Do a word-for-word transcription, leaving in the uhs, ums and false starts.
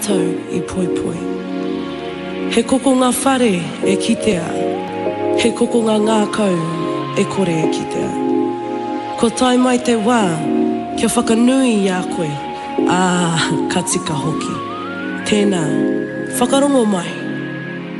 tau I poi poi. He koko ngā whare e kitea, he koko ngā ngā kau e kore e kitea. Ko tai mai te wā, kia whakanui I a koe, ā, ka tika hoki. Tēnā, whakarongo mai.